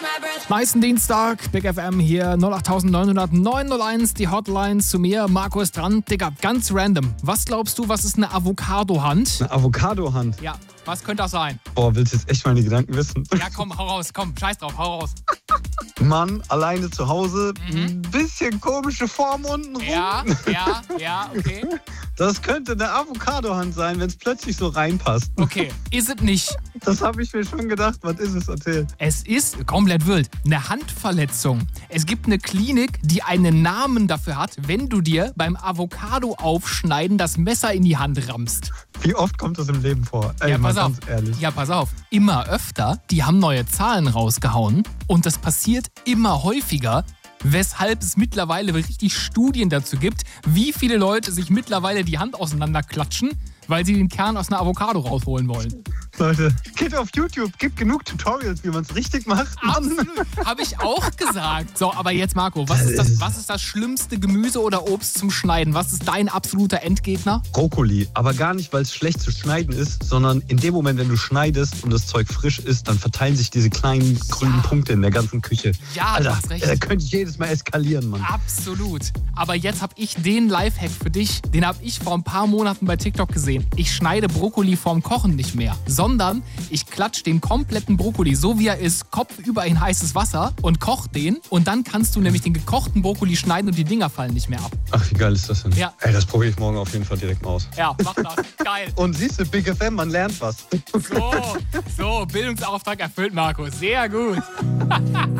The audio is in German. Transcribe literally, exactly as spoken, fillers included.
Nice Dienstag, Big F M hier, null acht neun null null neun null eins, die Hotline zu mir. Marco ist dran. Digga, ganz random. Was glaubst du, was ist eine Avocado-Hand? Eine Avocado-Hand? Ja, was könnte das sein? Boah, willst du jetzt echt meine Gedanken wissen? Ja, komm, hau raus, komm, scheiß drauf, hau raus. Mann, alleine zu Hause, mhm. ein bisschen komische Form unten rum. Ja, ja, ja, okay. Das könnte eine Avocado-Hand sein, wenn es plötzlich so reinpasst. Okay, ist es nicht. Das habe ich mir schon gedacht. Was ist es? Erzähl. Es ist komplett wild. Eine Handverletzung. Es gibt eine Klinik, die einen Namen dafür hat, wenn du dir beim Avocado-Aufschneiden das Messer in die Hand rammst. Wie oft kommt das im Leben vor? Ey, ja, pass auf. Ganz ehrlich. Ja, pass auf. Immer öfter. Die haben neue Zahlen rausgehauen. Und das passiert immer häufiger. Weshalb es mittlerweile richtig Studien dazu gibt, wie viele Leute sich mittlerweile die Hand auseinanderklatschen, weil sie den Kern aus einer Avocado rausholen wollen. Leute, geht auf YouTube, gibt genug Tutorials, wie man es richtig macht. Absolut, habe ich auch gesagt. So, aber jetzt Marco, was ist, das, was ist das schlimmste Gemüse oder Obst zum Schneiden? Was ist dein absoluter Endgegner? Brokkoli, aber gar nicht, weil es schlecht zu schneiden ist, sondern in dem Moment, wenn du schneidest und das Zeug frisch ist, dann verteilen sich diese kleinen grünen ja. Punkte in der ganzen Küche. Ja, Alter, du hast recht. Da könnte ich jedes Mal eskalieren, Mann. Absolut. Aber jetzt habe ich den Lifehack für dich, den habe ich vor ein paar Monaten bei TikTok gesehen. Ich schneide Brokkoli vorm Kochen nicht mehr, sondern ich klatsche den kompletten Brokkoli, so wie er ist, kopfüber in heißes Wasser und koch den. Und dann kannst du nämlich den gekochten Brokkoli schneiden und die Dinger fallen nicht mehr ab. Ach, wie geil ist das denn? Ja. Ey, das probiere ich morgen auf jeden Fall direkt mal aus. Ja, mach das. Geil. Und siehst du, Big F M, man lernt was. So, so, Bildungsauftrag erfüllt, Marco. Sehr gut.